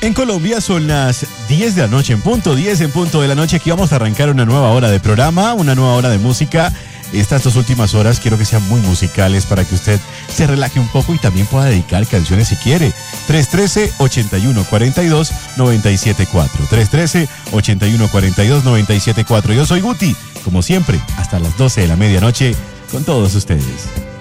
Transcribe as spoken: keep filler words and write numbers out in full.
En Colombia son las diez de la noche en punto, diez en punto de la noche. Aquí vamos a arrancar una nueva hora de programa, una nueva hora de música. Estas dos últimas horas quiero que sean muy musicales para que usted se relaje un poco y también pueda dedicar canciones si quiere. tres uno tres, ocho uno cuatro dos, nueve siete cuatro. tres uno tres, ocho uno cuatro dos, nueve siete cuatro. Yo soy Guti, como siempre, hasta las doce de la medianoche con todos ustedes.